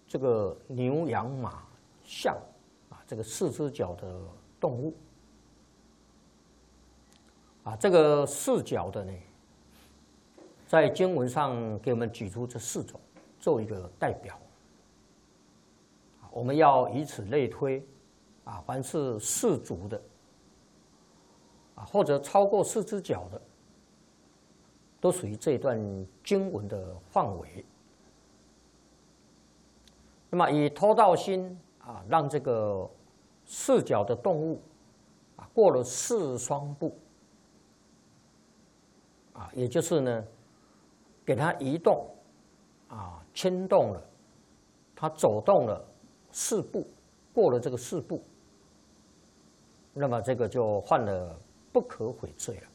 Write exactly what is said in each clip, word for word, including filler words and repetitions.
这个牛羊马象啊，这个四只脚的动物啊，这个四脚的呢，在经文上给我们举出这四种，做一个代表。我们要以此类推，啊，凡是四足的，啊，或者超过四只脚的，都属于这段经文的范围。那么以偷盗心啊，让这个四脚的动物啊过了四双步，啊，也就是呢，给它移动，啊，牵动了，它走动了四步，过了这个四步，那么这个就犯了不可悔罪了。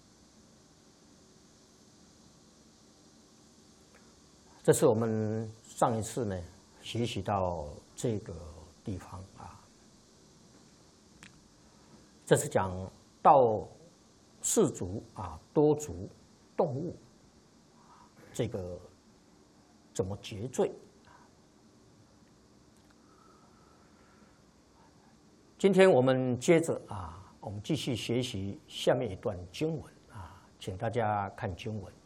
这是我们上一次呢学习到这个地方啊，这是讲到四足啊多足动物这个怎么结罪。今天我们接着啊，我们继续学习下面一段经文啊，请大家看经文。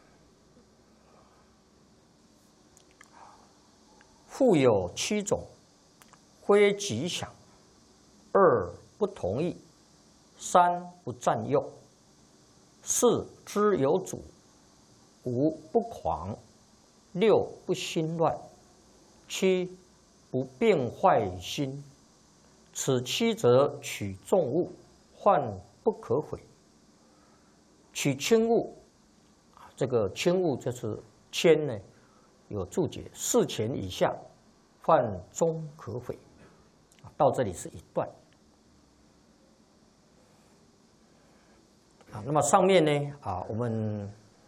复有七种，非吉祥：二不同意，三不占用，四知有主，五不狂，六不心乱，七不病坏心。此七则取重物，患不可悔；取轻物，这个轻物就是铅呢，有注解，四钱以下，犯终可悔。到这里是一段。啊，那么上面呢，啊，我们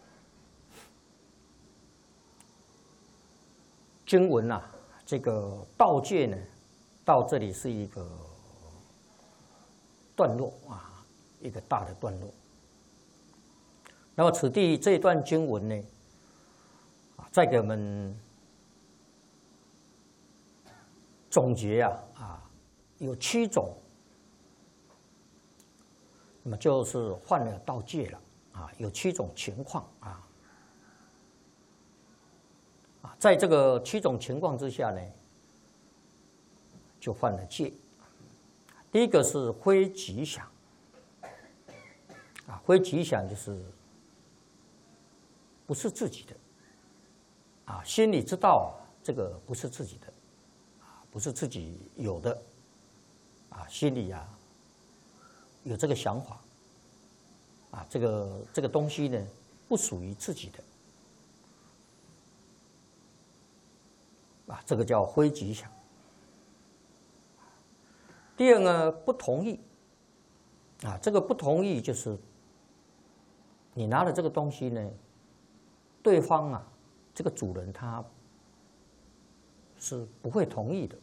经文啊，这个道戒呢。到这里是一个段落啊，一个大的段落。那么此地这段经文呢，啊，再给我们总结啊啊，有七种，那么就是犯了盗戒了啊，有七种情况啊啊，在这个七种情况之下呢。就犯了戒。第一个是非吉祥，啊，非吉祥就是不是自己的，啊，心里知道这个不是自己的，啊，不是自己有的，啊，心里啊有这个想法，啊，这个这个东西呢不属于自己的，啊，这个叫非吉祥。第二呢，不同意，啊，这个不同意就是你拿了这个东西呢，对方啊，这个主人他是不会同意的。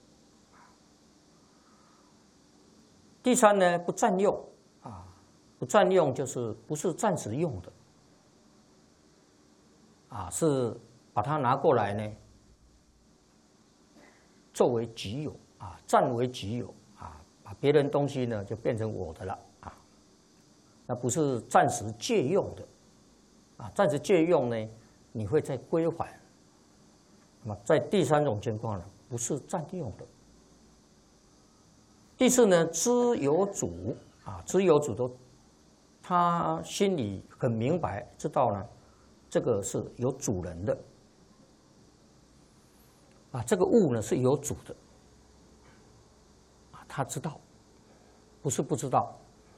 第三呢，不占用，啊，不占用就是不是暂时用的，啊，是把它拿过来呢，作为己有。啊，占为己有啊，把别人东西呢就变成我的了啊，那不是暂时借用的啊，暂时借用呢，你会再归还。那么在第三种情况呢，不是占用的。第四呢，知有主啊，知有主都，他心里很明白，知道呢，这个是有主人的啊，这个物呢是有主的。他知道，不是不知道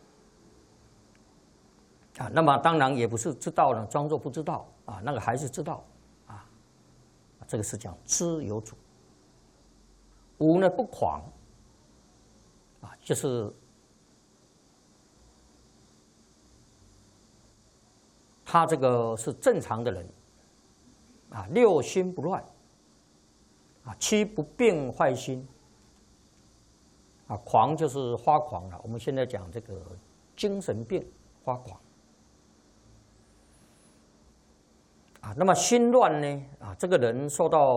啊。那么当然也不是知道了，装作不知道啊，那个还是知道啊。这个是讲知有主。五呢不狂啊，就是他这个是正常的人啊。六心不乱啊，七不病坏心。啊，狂就是发狂了。我们现在讲这个精神病发狂啊。那么心乱呢？啊，这个人受到